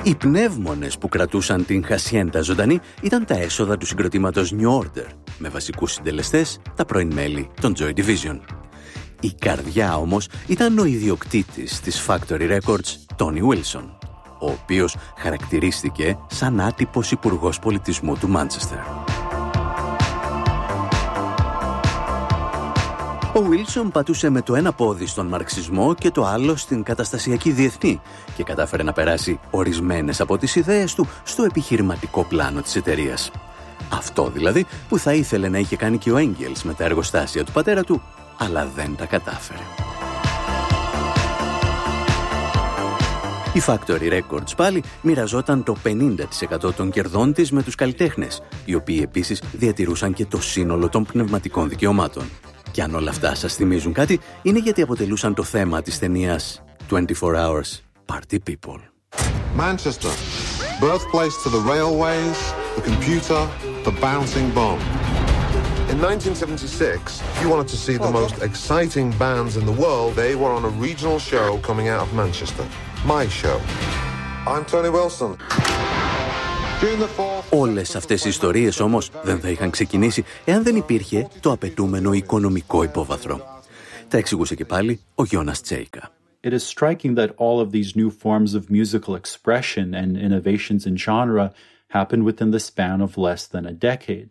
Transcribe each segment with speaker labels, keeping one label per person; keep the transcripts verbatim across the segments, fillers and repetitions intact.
Speaker 1: Οι πνεύμονες που κρατούσαν την Hacienda ζωντανή ήταν τα έσοδα του συγκροτήματος New Order, με βασικούς συντελεστές τα πρώην μέλη των Joy Division. Η καρδιά όμως ήταν ο ιδιοκτήτης της Factory Records, Tony Wilson, ο οποίος χαρακτηρίστηκε σαν άτυπος υπουργός πολιτισμού του Μάντσεστερ. Ο Wilson πατούσε με το ένα πόδι στον μαρξισμό και το άλλο στην καταστασιακή διεθνή και κατάφερε να περάσει ορισμένες από τις ιδέες του στο επιχειρηματικό πλάνο της εταιρείας. Αυτό δηλαδή που θα ήθελε να είχε κάνει και ο Έγγελς με τα εργοστάσια του πατέρα του, αλλά δεν τα κατάφερε. Η Factory Records πάλι μοιραζόταν το πενήντα τοις εκατό των κερδών της με τους καλλιτέχνες, οι οποίοι επίσης διατηρούσαν και το σύνολο των πνευματικών δικαιωμάτων. Και αν όλα αυτά σας θυμίζουν κάτι, είναι γιατί αποτελούσαν το θέμα της ταινίας twenty-four hours Party People.
Speaker 2: Manchester, birthplace to the railways, the computer, the bouncing bomb. In nineteen seventy-six, if you wanted to see the most exciting bands in the world, they were on a regional show coming out of Manchester. My show. I'm Tony Wilson.
Speaker 1: Όλες αυτές οι ιστορίες όμως δεν θα είχαν ξεκινήσει εάν δεν υπήρχε το απαιτούμενο οικονομικό υπόβαθρο. Τα εξηγούσε και πάλι ο Γιώνας Τσέικα.
Speaker 3: It is striking that all of these new forms of musical expression and innovations in genre happened within the span of less than a decade.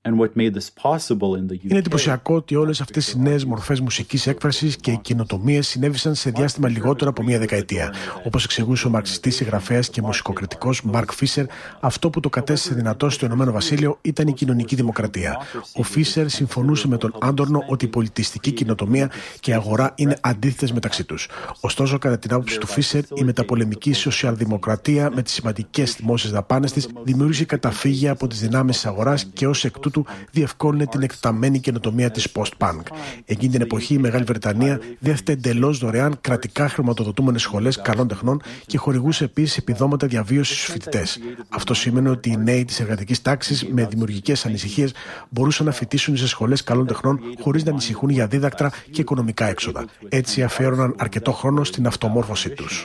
Speaker 4: Είναι εντυπωσιακό ότι όλες αυτές οι νέες μορφές μουσικής έκφρασης και οι καινοτομίες συνέβησαν σε διάστημα λιγότερο από μία δεκαετία. Όπως εξηγούσε ο μαρξιστής συγγραφέας και μουσικοκριτικός Μαρκ Φίσερ, αυτό που το κατέστησε δυνατό στο Ηνωμένο Βασίλειο ήταν η κοινωνική δημοκρατία. Ο Φίσερ συμφωνούσε με τον Άντορνο ότι η πολιτιστική καινοτομία και η αγορά είναι αντίθετες μεταξύ τους. Ωστόσο, κατά την άποψη του Φίσερ, η μεταπολεμική σοσιαλδημοκρατία με τις σημαντικές δημόσιες δαπάνες της δημιούργησε καταφύγια από τις δυνάμεις της αγοράς και ως εκ του διευκόλυνε την εκτεταμένη καινοτομία της post-punk. Εκείνη την εποχή η Μεγάλη Βρετανία διέθετε εντελώς δωρεάν κρατικά χρηματοδοτούμενες σχολές καλών τεχνών και χορηγούσε επίσης επιδόματα διαβίωσης στους φοιτητές. Αυτό σήμαινε ότι οι νέοι της εργατικής τάξης με δημιουργικές ανησυχίες μπορούσαν να φοιτήσουν σε σχολές καλών τεχνών χωρίς να ανησυχούν για δίδακτρα και οικονομικά έξοδα. Έτσι αφιέρωναν αρκετό χρόνο στην αυτομόρφωσή τους.